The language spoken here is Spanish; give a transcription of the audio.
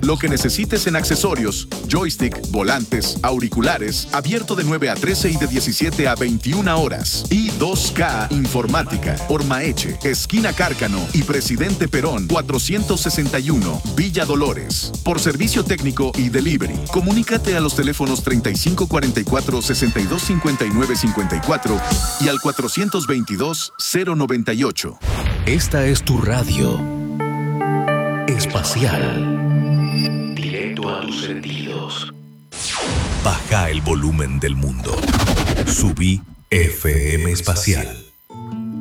Lo que necesites en accesorios, joystick, volantes, auriculares, abierto de 9 a 13 y de 17 a 21 horas. Y 2K Informática, Ormaeche, esquina Cárcano y Presidente Perón, 461, Villa Dolores. Por servicio técnico y delivery, comunícate a los teléfonos 3544-6259-54 y al 422-098. Esta es tu radio espacial. Directo a tus sentidos. Baja el volumen del mundo. Subí FM Espacial.